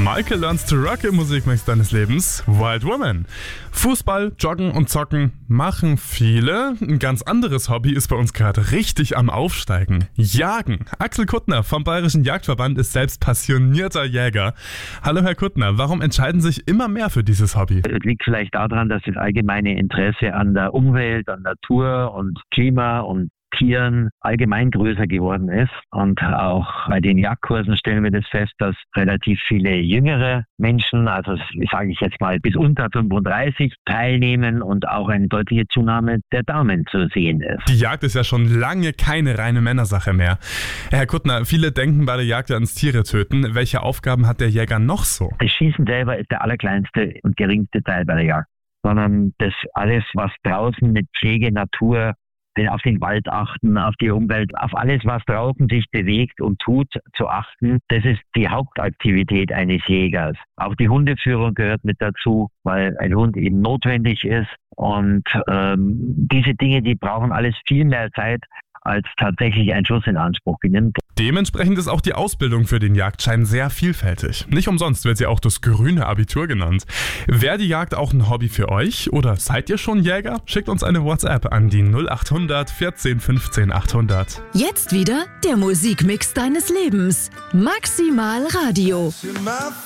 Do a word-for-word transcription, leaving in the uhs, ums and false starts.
Michael Learns to Rock im Musikmix deines Lebens. Wild Woman. Fußball, Joggen und Zocken machen viele. Ein ganz anderes Hobby ist bei uns gerade richtig am Aufsteigen. Jagen. Axel Kuttner vom Bayerischen Jagdverband ist selbst passionierter Jäger. Hallo Herr Kuttner, warum entscheiden sich immer mehr für dieses Hobby? Es liegt vielleicht daran, dass das allgemeine Interesse an der Umwelt, an Natur und Klima und Tieren allgemein größer geworden ist. Und auch bei den Jagdkursen stellen wir das fest, dass relativ viele jüngere Menschen, also sage ich jetzt mal bis unter fünfunddreißig, teilnehmen und auch eine deutliche Zunahme der Damen zu sehen ist. Die Jagd ist ja schon lange keine reine Männersache mehr. Herr Kuttner, viele denken bei der Jagd ja ans Tiere töten. Welche Aufgaben hat der Jäger noch so? Das Schießen selber ist der allerkleinste und geringste Teil bei der Jagd, sondern das alles, was draußen mit Pflege, Natur, auf den Wald achten, auf die Umwelt, auf alles, was draußen sich bewegt und tut, zu achten. Das ist die Hauptaktivität eines Jägers. Auch die Hundeführung gehört mit dazu, weil ein Hund eben notwendig ist. Und ähm, diese Dinge, die brauchen alles viel mehr Zeit, als tatsächlich ein Schuss in Anspruch nimmt. Dementsprechend ist auch die Ausbildung für den Jagdschein sehr vielfältig. Nicht umsonst wird sie auch das grüne Abitur genannt. Wäre die Jagd auch ein Hobby für euch oder seid ihr schon Jäger? Schickt uns eine WhatsApp an die null acht hundert vierzehn fünfzehn achthundert. Jetzt wieder der Musikmix deines Lebens. Maximal Radio.